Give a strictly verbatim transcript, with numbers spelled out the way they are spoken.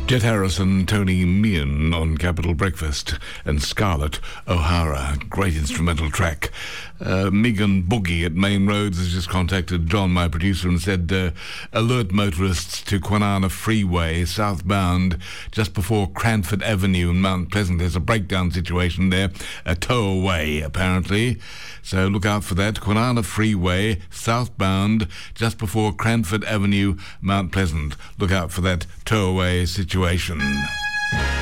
Jet Harrison, Tony Meehan on Capital Breakfast, and Scarlett O'Hara. Great instrumental track. Uh, Megan Boogie at Main Roads has just contacted John, my producer, and said, uh, alert motorists to Kwinana Freeway, southbound, just before Cranford Avenue in Mount Pleasant. There's a breakdown situation there, a tow-away, apparently. So look out for that. Kwinana Freeway, southbound, just before Cranford Avenue, Mount Pleasant. Look out for that tow-away situation.